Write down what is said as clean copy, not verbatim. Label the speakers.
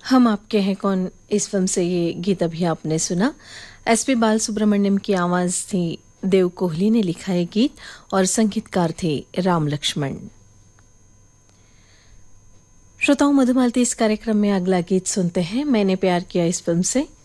Speaker 1: हम आपके हैं कौन इस फिल्म से ये गीत अभी आपने सुना। एसपी बालसुब्रमण्यम की आवाज थी, देव कोहली ने लिखा है गीत और संगीतकार थे राम लक्ष्मण। श्रोताओं, मधुमालती इस कार्यक्रम में अगला गीत सुनते हैं। मैंने प्यार किया इस फिल्म से